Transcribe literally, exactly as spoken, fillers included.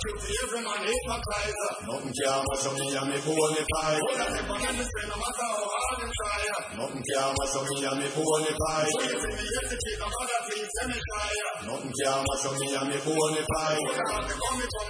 guilty, every man hypocrite. Nothing can mash up me and me bonafide. Hold on, if I'm in the same, no matter how hard them try. Nothing can mash up me and me bonafide. So you see me hesitate, no matter please, let me try. Nothing can mash up me and me bonafide. Hold on, if I'm